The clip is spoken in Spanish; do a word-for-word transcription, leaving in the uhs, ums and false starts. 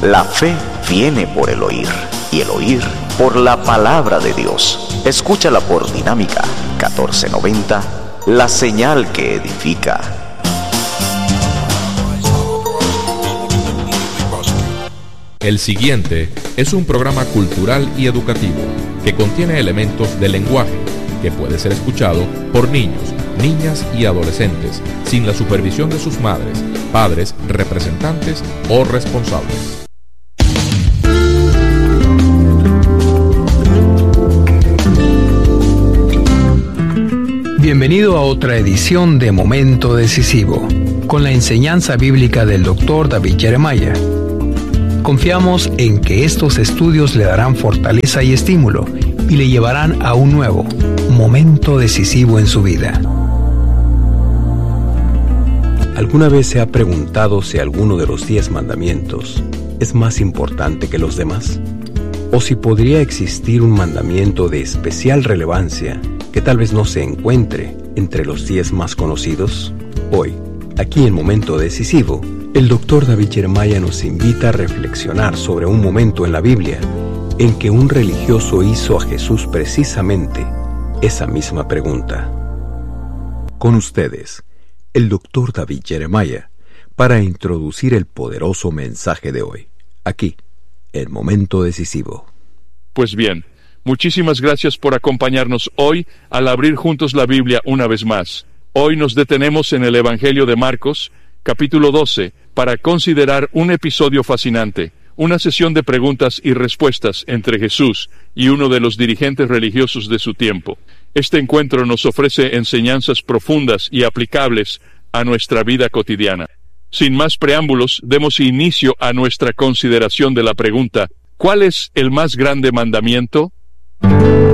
La fe viene por el oír, y el oír por la palabra de Dios. Escúchala por Dinámica catorce noventa, la señal que edifica. El siguiente es un programa cultural y educativo que contiene elementos de lenguaje que puede ser escuchado por niños, niñas y adolescentes sin la supervisión de sus madres, padres, representantes o responsables. Bienvenido a otra edición de Momento Decisivo, con la enseñanza bíblica del doctor David Jeremiah. Confiamos en que estos estudios le darán fortaleza y estímulo y le llevarán a un nuevo momento decisivo en su vida. ¿Alguna vez se ha preguntado si alguno de los diez mandamientos es más importante que los demás? ¿O si podría existir un mandamiento de especial relevancia que tal vez no se encuentre entre los diez más conocidos? Hoy, aquí en Momento Decisivo, el doctor David Jeremiah nos invita a reflexionar sobre un momento en la Biblia en que un religioso hizo a Jesús precisamente esa misma pregunta. Con ustedes, el doctor David Jeremiah, para introducir el poderoso mensaje de hoy, aquí, en Momento Decisivo. Pues bien, muchísimas gracias por acompañarnos hoy al abrir juntos la Biblia una vez más. Hoy nos detenemos en el Evangelio de Marcos, capítulo doce, para considerar un episodio fascinante, una sesión de preguntas y respuestas entre Jesús y uno de los dirigentes religiosos de su tiempo. Este encuentro nos ofrece enseñanzas profundas y aplicables a nuestra vida cotidiana. Sin más preámbulos, demos inicio a nuestra consideración de la pregunta: ¿cuál es el más grande mandamiento?